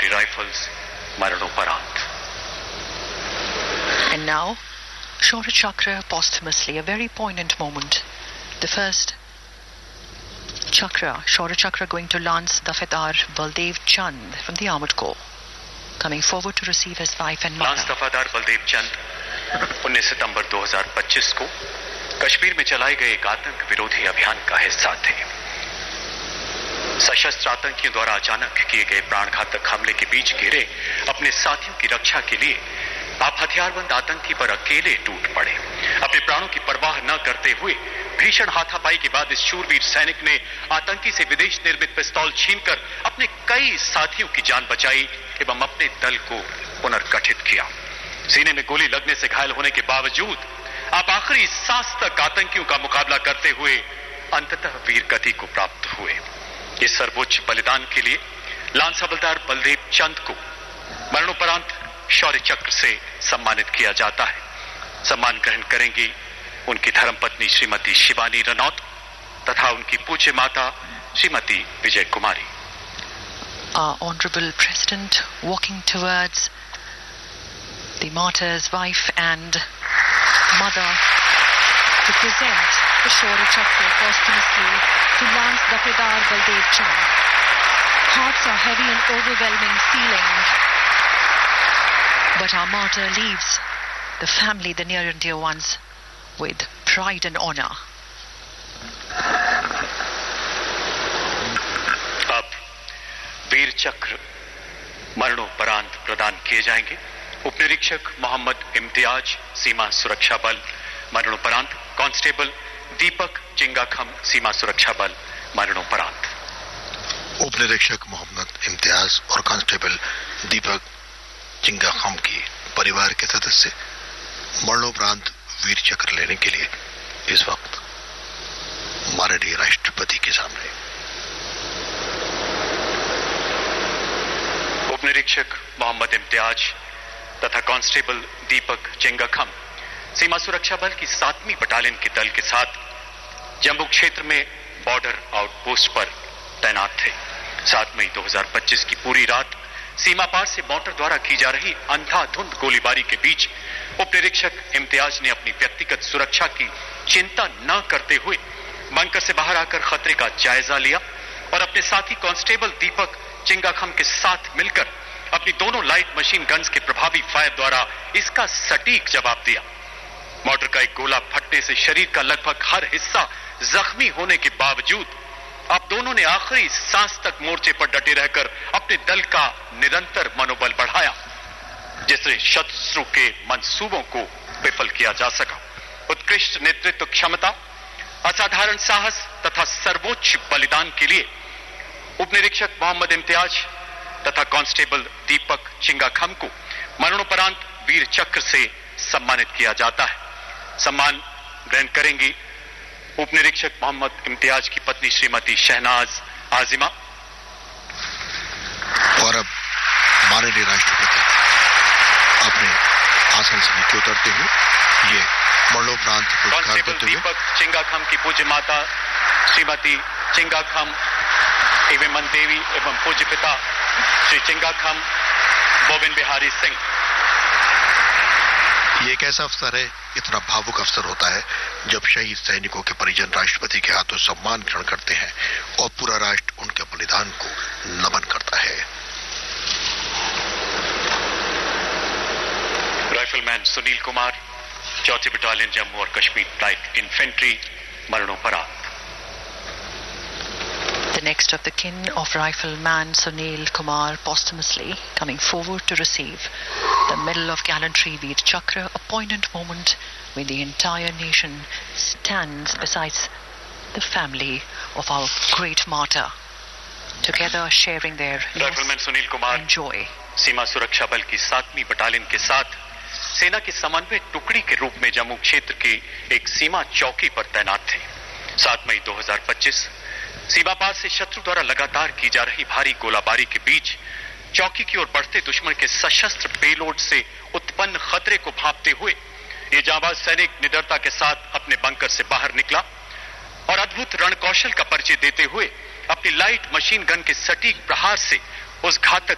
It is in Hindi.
Rifles, मरणोपरांत. And now, Shaurya Chakra posthumously, a very poignant moment. The first Chakra, Shaurya Chakra, going to Lance Dafadar Baldev Chand from the Armored Corps, coming forward to receive his wife and mother. Lance Dafadar Baldev Chand 19 सितंबर 2025 को कश्मीर में चलाए गए एक आतंक विरोधी अभियान का हिस्सा थे. सशस्त्र आतंकियों द्वारा अचानक किए गए प्राणघातक हमले के बीच घिरे अपने साथियों की रक्षा के लिए आप हथियारबंद आतंकी पर अकेले टूट पड़े. अपने प्राणों की परवाह न करते हुए भीषण हाथापाई के बाद इस शूरवीर सैनिक ने आतंकी से विदेश निर्मित पिस्तौल छीनकर अपने कई साथियों की जान बचाई एवं अपने दल को पुनर्गठित किया. सीने में गोली लगने से घायल होने के बावजूद आप आखिरी सांस तक आतंकियों का मुकाबला करते हुए अंततः वीर गति को प्राप्त हुए. इस सर्वोच्च बलिदान के लिए लांस हवलदार बलदेव चंद को मरणोपरांत शौर्य चक्र से सम्मानित किया जाता है. सम्मान ग्रहण करेंगी उनकी धर्मपत्नी श्रीमती शिवानी रनौत तथा उनकी पूज्य माता श्रीमती विजय कुमारी. Our Honorable President walking towards the martyr's wife and mother to present the Shaurya Chakra posthumously to Lance Dafadar Baldev Chand. Hearts are heavy and overwhelming feeling, but our martyr leaves the family, the near and dear ones, with pride and honor. अब वीर चक्र मरणोपरांत प्रदान किए जाएंगे. उपनिरीक्षक मोहम्मद इम्तियाज सीमा सुरक्षा बल मरणोपरांत, कांस्टेबल दीपक चिंगाखम सीमा सुरक्षा बल मरणोपरांत. उपनिरीक्षक मोहम्मद इम्तियाज और कांस्टेबल दीपक चिंगाखम की परिवार के सदस्य मरणोपरांत वीर चक्र लेने के लिए इस वक्त माननीय राष्ट्रपति के सामने. उपनिरीक्षक मोहम्मद इम्तियाज तथा कांस्टेबल दीपक चिंगाखम सीमा सुरक्षा बल की 7वीं बटालियन के दल के साथ जम्मू क्षेत्र में बॉर्डर आउटपोस्ट पर तैनात थे. 7 मई 2025 की पूरी रात सीमा पार से मोटर द्वारा की जा रही अंधाधुंध गोलीबारी के बीच उपनिरीक्षक इम्तियाज ने अपनी व्यक्तिगत सुरक्षा की चिंता न करते हुए बंकर से बाहर आकर खतरे का जायजा लिया और अपने साथी कांस्टेबल दीपक चिंगाखम के साथ मिलकर अपनी दोनों लाइट मशीन गन्स के प्रभावी फायर द्वारा इसका सटीक जवाब दिया. मोटर का एक गोला फटने से शरीर का लगभग हर हिस्सा जख्मी होने के बावजूद आप दोनों ने आखिरी सांस तक मोर्चे पर डटे रहकर अपने दल का निरंतर मनोबल बढ़ाया, जिससे शत्रु के मंसूबों को विफल किया जा सका. उत्कृष्ट नेतृत्व क्षमता, असाधारण साहस तथा सर्वोच्च बलिदान के लिए उपनिरीक्षक मोहम्मद इम्तियाज तथा कांस्टेबल दीपक चिंगाखम को मरणोपरांत वीर चक्र से सम्मानित किया जाता है. सम्मान ग्रहण करेंगी उपनिरीक्षक मोहम्मद इम्तियाज की पत्नी श्रीमती शहनाज आजिमा. और अब माननीय राष्ट्रपति अपने आसन से नीचे उतरते हुए ये मरणोपरांत पुरस्कार देते हुए दीपक चिंगाखम की पूज्य माता श्रीमती चिंगाखम एवं देवी एवं पूज्य पिता श्री चिंगाखम गोविंद बिहारी सिंह. ये एक ऐसा अवसर है, इतना भावुक अवसर होता है जब शहीद सैनिकों के परिजन राष्ट्रपति के हाथों सम्मान ग्रहण करते हैं और पूरा राष्ट्र उनके बलिदान को नमन करता है. Rifleman Sunil Kumar 4th battalion Jammu और कश्मीर लाइट इन्फेंट्री मरणोपरांत. The next of the kin of Rifleman Sunil Kumar posthumously coming forward to receive the Medal of Gallantry Veer Chakra, a poignant moment when the entire nation stands beside the family of our great martyr, together sharing their rifleman Sunil Kumar and joy. सीमा सुरक्षा बल की 7वीं बटालियन के साथ सेना की समन्वय टुकड़ी के रूप में जम्मू क्षेत्र की एक सीमा चौकी पर तैनात थे. 7 मई 2025 सीमा पार से शत्रु द्वारा लगातार की जा रही भारी गोलाबारी के बीच चौकी की ओर बढ़ते दुश्मन के सशस्त्र पेलोड से उत्पन्न खतरे को भांपते हुए ये जाबाज सैनिक निडरता के साथ अपने बंकर से बाहर निकला और अद्भुत रणकौशल का परिचय देते हुए अपनी लाइट मशीन गन के सटीक प्रहार से उस घातक